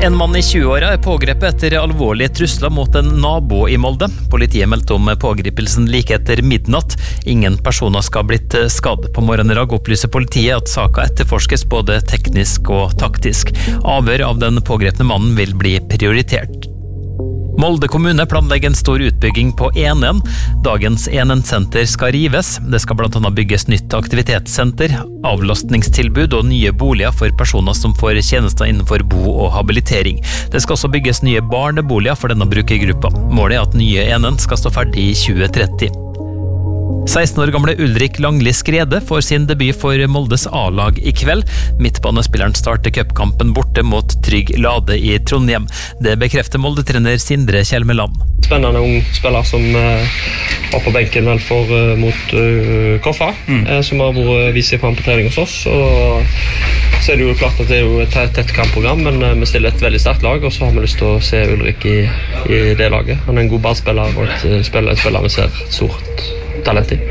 En mann I 20-åra pågrepet etter alvorlige trusler mot en nabo I Molde. Politiet meldte om pågripelsen like etter midnatt. Ingen personer skal ha blitt skadd. På morgenen I dag opplyser politiet at saka etterforskes både teknisk og taktisk. Avhør av den pågrepne mannen vil bli prioritert. Molde kommune planlegger en stor utbygging på Enén. Dagens Enén-senter skal rives. Det skal blant annet bygges nytt aktivitetssenter, avlastningstilbud og nye boliger for personer som får tjenester innenfor bo- og habilitering. Det skal også bygges nye barneboliger for denne brukergruppa. Målet at nye Enén skal stå ferdig I 2030. 16 år gamle Ulrik Langli Skrede får sin debut for Moldes A-lag I kveld. Midtbanespilleren starter cupkampen borte mot Trygg Lade I Trondheim. Det bekrefter Molde-trener Sindre Kjelmeland. Spennende ung spiller som var på benken vel mot Koffa, som har vist seg frem på trening hos oss. Og så det jo klart at det jo et tett kampprogram, men vi stiller et veldig sterkt lag, og så har vi lyst til å se Ulrik I det laget. Han en god ballspiller, og et spiller vi ser et stort talent I.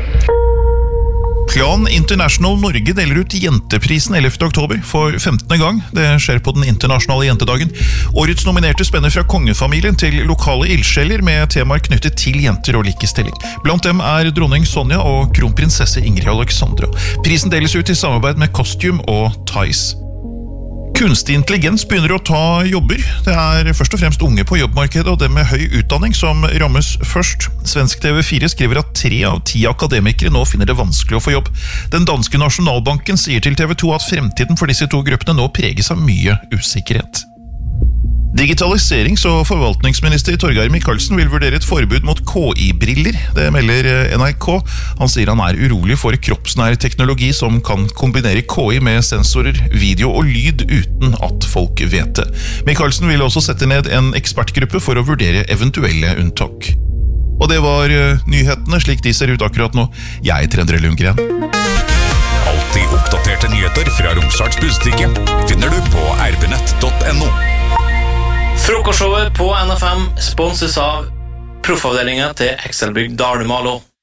Plan International Norge deler ut jenteprisen 11. oktober for 15. gang. Det skjer på den internasjonale jentedagen. Årets nominerte spenner fra kongefamilien til lokale ildsjeler med temaer knyttet til jenter og likestilling. Blant dem dronning Sonja og kronprinsesse Ingrid Alexandra. Prisen deles ut I samarbeid med Costume og Tice. Kunstig intelligens begynner å ta jobber. Det først og fremst unge på jobbmarkedet og dem med høy utdanning som rammes først. Svensk TV4 skriver at 3 av 10 akademikere nå finner det vanskelig å få jobb. Den danske nasjonalbanken sier til TV 2 at fremtiden for disse to gruppene nå preges av mye usikkerhet. Digitaliserings- og forvaltningsminister Torgeir Micaelsen vil vurdere et forbud mot KI-briller. Det melder NRK. Han sier han urolig for kroppsnær teknologi som kan kombinere KI med sensorer, video og lyd uten at folk vet det. Micaelsen vil også sette ned en ekspertgruppe for å vurdere eventuelle unntak. Og det var nyhetene slik de ser ut akkurat nå. Jeg heter Endre Lundgren. Alltid oppdaterte nyheter fra Romsdals Budstikke finner du på rbnett.no. Frokostshowet på NFM sponses av proffavdelingen til Excelbygg Dalumalo.